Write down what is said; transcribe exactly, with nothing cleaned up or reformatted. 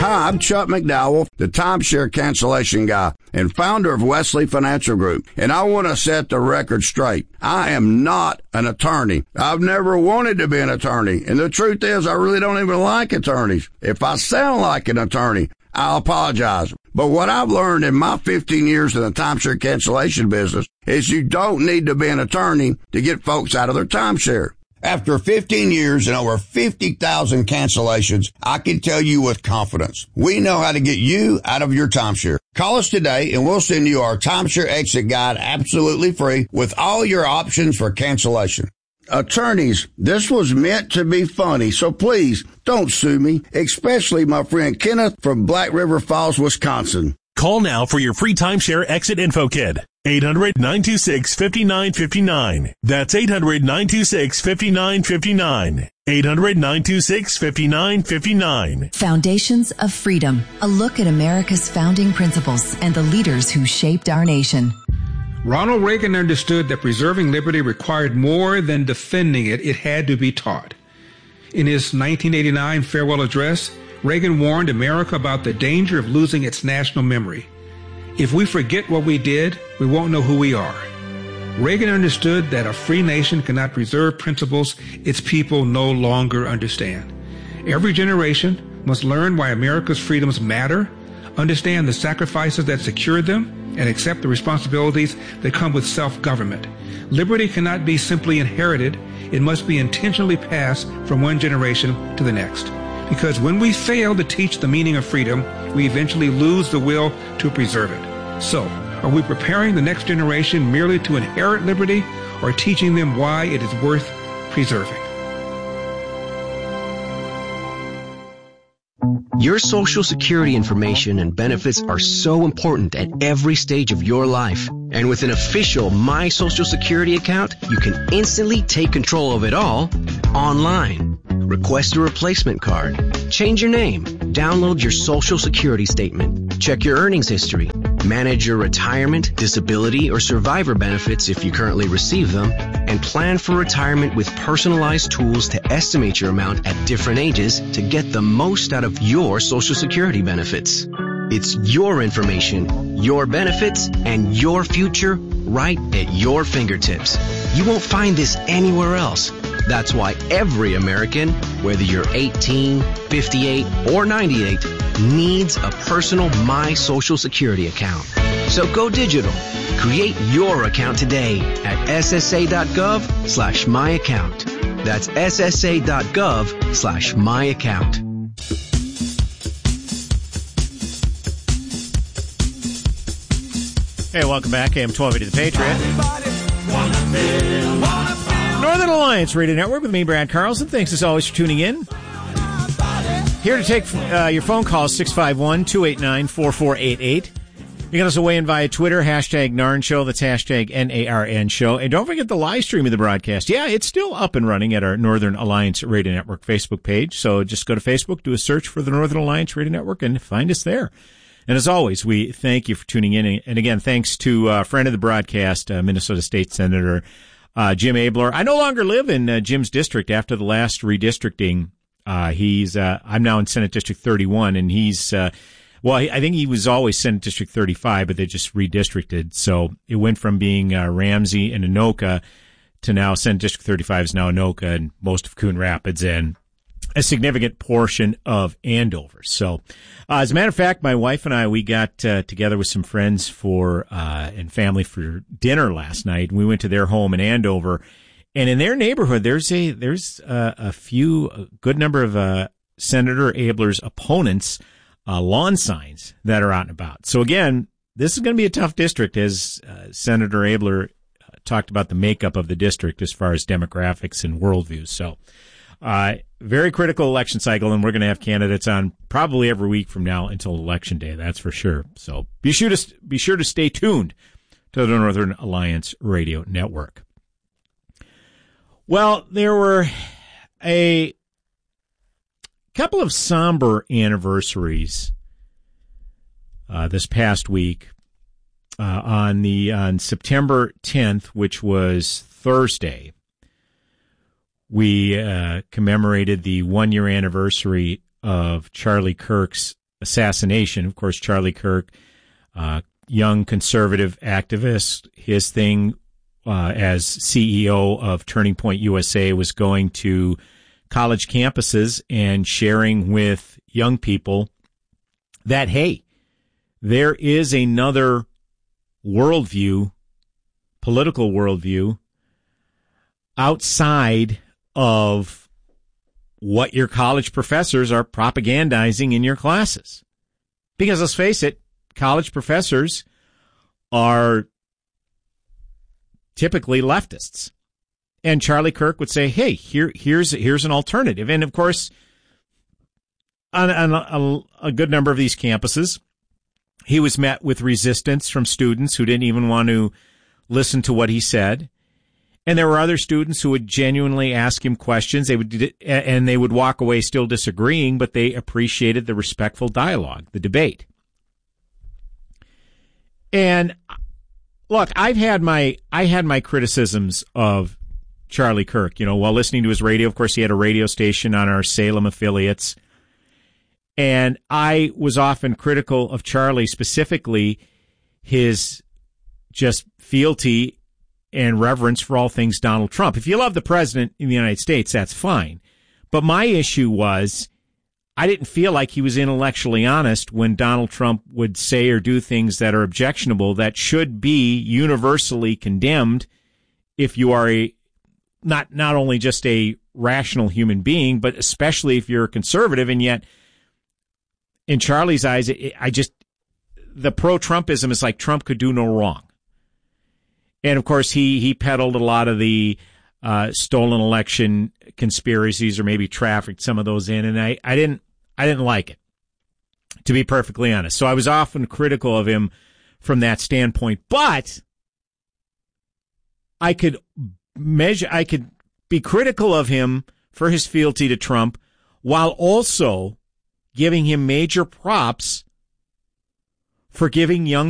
Hi, I'm Chuck McDowell, the timeshare cancellation guy and founder of Wesley Financial Group, and I want to set the record straight. I am not an attorney. I've never wanted to be an attorney, and the truth is I really don't even like attorneys. If I sound like an attorney, I'll apologize. But what I've learned in my fifteen years in the timeshare cancellation business is you don't need to be an attorney to get folks out of their timeshare. After fifteen years and over fifty thousand cancellations, I can tell you with confidence, we know how to get you out of your timeshare. Call us today and we'll send you our timeshare exit guide absolutely free with all your options for cancellation. Attorneys, this was meant to be funny, so please don't sue me, especially my friend Kenneth from Black River Falls, Wisconsin. Call now for your free timeshare exit info kit. eight hundred, nine two six, five nine five nine. That's eight hundred, nine two six, five nine five nine. eight hundred, nine two six, five nine five nine. Foundations of Freedom. A look at America's founding principles and the leaders who shaped our nation. Ronald Reagan understood that preserving liberty required more than defending it. It had to be taught. In his nineteen eighty-nine farewell address, Reagan warned America about the danger of losing its national memory. If we forget what we did, we won't know who we are. Reagan understood that a free nation cannot preserve principles its people no longer understand. Every generation must learn why America's freedoms matter, understand the sacrifices that secured them, and accept the responsibilities that come with self-government. Liberty cannot be simply inherited. It must be intentionally passed from one generation to the next. Because when we fail to teach the meaning of freedom, we eventually lose the will to preserve it. So, are we preparing the next generation merely to inherit liberty, or teaching them why it is worth preserving? Your Social Security information and benefits are so important at every stage of your life. And with an official My Social Security account, you can instantly take control of it all online. Request a replacement card, change your name, download your Social Security statement, check your earnings history, manage your retirement, disability, or survivor benefits if you currently receive them, and plan for retirement with personalized tools to estimate your amount at different ages to get the most out of your Social Security benefits. It's your information, your benefits, and your future right at your fingertips. You won't find this anywhere else. That's why every American, whether you're eighteen, fifty-eight, or ninety-eight, needs a personal My Social Security account. So go digital. Create your account today at ssa.gov slash my account. That's ssa.gov slash my account. Hey, welcome back. A M twelve eighty The Patriot. Northern Alliance Radio Network with me, Brad Carlson. Thanks as always for tuning in. Here to take uh, your phone calls, six five one, two eight nine, four four eight eight. You can also weigh in via Twitter, hashtag Narn Show. That's hashtag N A R N Show. And don't forget the live stream of the broadcast. Yeah, it's still up and running at our Northern Alliance Radio Network Facebook page. So just go to Facebook, do a search for the Northern Alliance Radio Network, and find us there. And as always, we thank you for tuning in. And again, thanks to a uh, friend of the broadcast, uh, Minnesota State Senator uh, Jim Abler. I no longer live in uh, Jim's district after the last redistricting. Uh, he's, uh, I'm now in Senate District thirty-one, and he's, uh, well, I think he was always Senate District thirty-five, but they just redistricted. So it went from being uh, Ramsey and Anoka to now Senate District thirty-five is now Anoka and most of Coon Rapids and a significant portion of Andover. So, uh, as a matter of fact, my wife and I, we got uh, together with some friends for uh, and family for dinner last night. We went to their home in Andover, and in their neighborhood, there's a there's a, a few, a good number of uh, Senator Abler's opponents' uh, lawn signs that are out and about. So again, this is going to be a tough district, as uh, Senator Abler uh, talked about the makeup of the district as far as demographics and worldviews. So. Uh, very critical election cycle, and we're going to have candidates on probably every week from now until Election Day. That's for sure. So be sure to be sure to stay tuned to the Northern Alliance Radio Network. Well, there were a couple of somber anniversaries uh, this past week. Uh, on the on September tenth, which was Thursday. We uh, commemorated the one-year anniversary of Charlie Kirk's assassination. Of course, Charlie Kirk, uh, young conservative activist, his thing uh, as C E O of Turning Point U S A was going to college campuses and sharing with young people that, hey, there is another worldview, political worldview, outside of what your college professors are propagandizing in your classes. Because let's face it, college professors are typically leftists. And Charlie Kirk would say, hey, here, here's, here's an alternative. And of course, on, on a, a good number of these campuses, he was met with resistance from students who didn't even want to listen to what he said. And there were other students who would genuinely ask him questions. They would, and they would walk away still disagreeing, but they appreciated the respectful dialogue, the debate. And look, I've had my, I had my criticisms of Charlie Kirk, you know, while listening to his radio. Of course, he had a radio station on our Salem affiliates. And I was often critical of Charlie, specifically his just fealty and reverence for all things Donald Trump. If you love the president in the United States, that's fine. But my issue was I didn't feel like he was intellectually honest when Donald Trump would say or do things that are objectionable that should be universally condemned if you are a not not only just a rational human being, but especially if you're a conservative. And yet, in Charlie's eyes, it, I just, the pro-Trumpism is like Trump could do no wrong. And of course, he, he peddled a lot of the uh, stolen election conspiracies, or maybe trafficked some of those in, and I, I didn't I didn't like it, to be perfectly honest. So I was often critical of him from that standpoint. But I could measure, I could be critical of him for his fealty to Trump, while also giving him major props for giving young